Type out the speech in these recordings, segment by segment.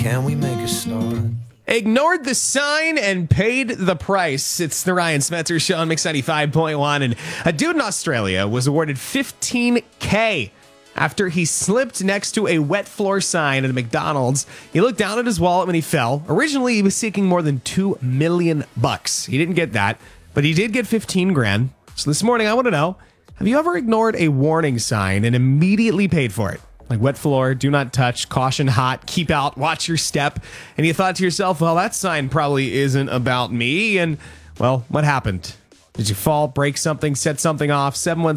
Can we make a start? Ignored the sign and paid the price. It's the Ryan Spencer Show on Mix 95.1. And a dude in Australia was awarded $15K after he slipped next to a wet floor sign at a McDonald's. He looked down at his wallet when he fell. Originally, he was seeking more than $2 million. He didn't get that, but he did get 15 grand. So this morning, I want to know, have you ever ignored a warning sign and immediately paid for it? Like wet floor, do not touch, caution hot, keep out, watch your step. And you thought to yourself, well, that sign probably isn't about me. And, well, what happened? Did you fall, break something, set something off?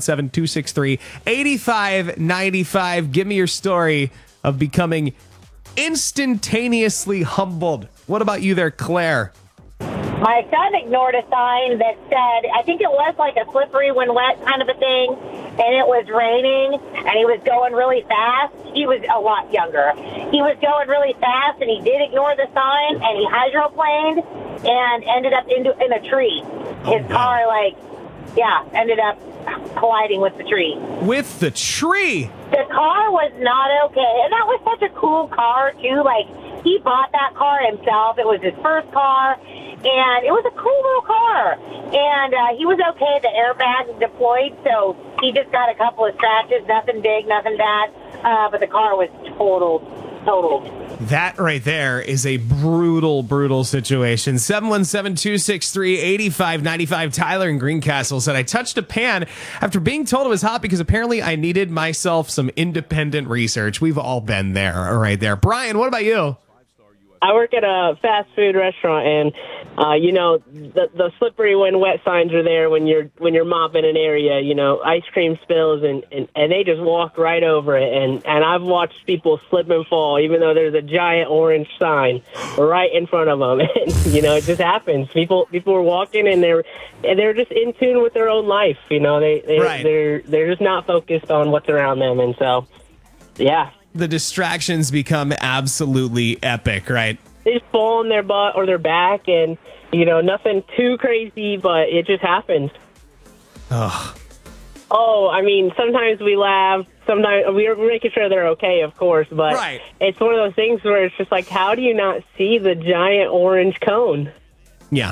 717-263-8595. Give me your story of becoming instantaneously humbled. What about you there, Claire? My son ignored a sign that said, I think it was like a slippery when wet kind of a thing, and it was raining, and he was going really fast. He was a lot younger. He was going really fast, and he did ignore the sign, and he hydroplaned and ended up in a tree. His car, ended up colliding with the tree. With the tree? The car was not okay, and that was such a cool car, too. Like, he bought that car himself. It was his first car. And it was a cool little car. And he was okay. The airbag deployed, so he just got a couple of scratches. Nothing big, nothing bad. But the car was totaled. That right there is a brutal situation. 717-263-8595. Tyler in Greencastle said, I touched a pan after being told it was hot because apparently I needed myself some independent research. We've all been there right there. Brian, what about you? I work at a fast food restaurant, and the slippery when wet signs are there when you're mopping an area. Ice cream spills, and they just walk right over it. And I've watched people slip and fall, even though there's a giant orange sign right in front of them. And it just happens. People are walking, and they're just in tune with their own life. They're just not focused on what's around them, and so yeah. The distractions become absolutely epic, right? They just fall on their butt or their back, and, nothing too crazy, but it just happens. Ugh. Oh, I mean, sometimes we laugh. Sometimes we're making sure they're okay, of course, but It's one of those things where it's just like, how do you not see the giant orange cone?